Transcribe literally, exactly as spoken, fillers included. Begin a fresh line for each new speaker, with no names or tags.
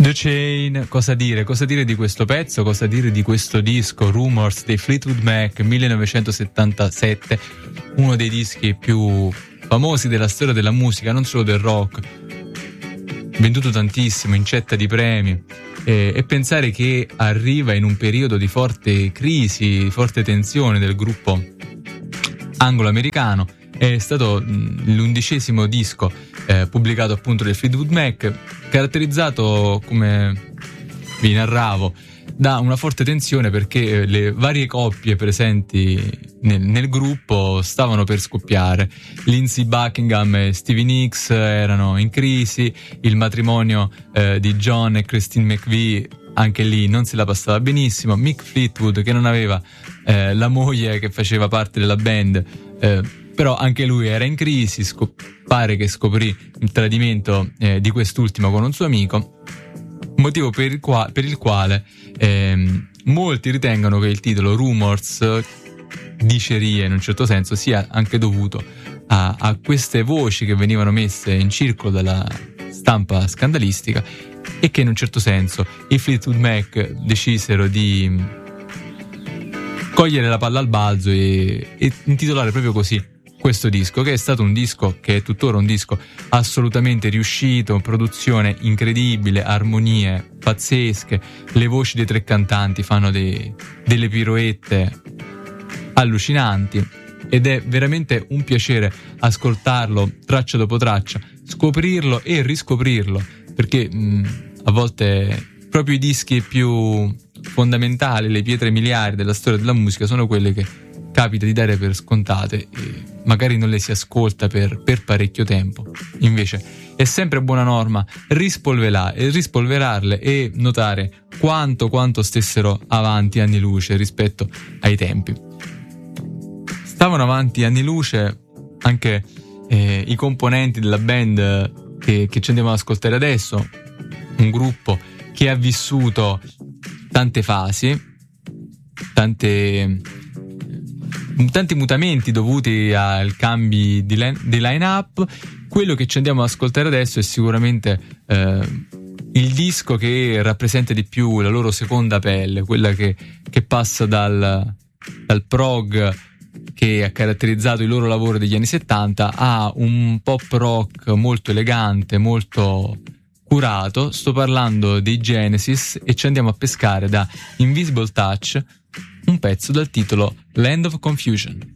The Chain, cosa dire? Cosa dire di questo pezzo? Cosa dire di questo disco Rumors dei Fleetwood Mac millenovecentosettantasette, uno dei dischi più famosi della storia della musica, non solo del rock, venduto tantissimo, incetta di premi, e, e pensare che arriva in un periodo di forte crisi, di forte tensione del gruppo anglo-americano. È stato l'undicesimo disco eh, pubblicato appunto dai Fleetwood Mac, caratterizzato, come vi narravo, da una forte tensione perché le varie coppie presenti nel, nel gruppo stavano per scoppiare. Lindsey Buckingham e Stevie Nicks erano in crisi, il matrimonio eh, di John e Christine McVie anche lì non se la passava benissimo, Mick Fleetwood che non aveva eh, la moglie che faceva parte della band, eh, però anche lui era in crisi, scop- pare che scoprì il tradimento eh, di quest'ultimo con un suo amico, motivo per il, qua- per il quale ehm, molti ritengono che il titolo Rumors, dicerie in un certo senso, sia anche dovuto a, a queste voci che venivano messe in circolo dalla stampa scandalistica e che in un certo senso i Fleetwood Mac decisero di cogliere la palla al balzo e, e intitolare proprio così questo disco, che è stato un disco che è tuttora un disco assolutamente riuscito, produzione incredibile, armonie pazzesche, le voci dei tre cantanti fanno dei, delle piroette allucinanti ed è veramente un piacere ascoltarlo traccia dopo traccia, scoprirlo e riscoprirlo, perché mh, a volte proprio i dischi più fondamentali, le pietre miliari della storia della musica sono quelle che capita di dare per scontate e magari non le si ascolta per, per parecchio tempo. Invece è sempre buona norma rispolverare, rispolverarle e notare quanto quanto stessero avanti anni luce rispetto ai tempi. Stavano avanti anni luce anche eh, i componenti della band che, che ci andiamo ad ascoltare adesso, un gruppo che ha vissuto tante fasi, tante tanti mutamenti dovuti ai cambi di, line, di line-up. Quello che ci andiamo ad ascoltare adesso è sicuramente eh, il disco che rappresenta di più la loro seconda pelle, quella che, che passa dal, dal prog che ha caratterizzato il loro lavoro degli anni settanta a un pop rock molto elegante, molto curato. Sto parlando dei Genesis e ci andiamo a pescare da Invisible Touch un pezzo dal titolo Land of Confusion.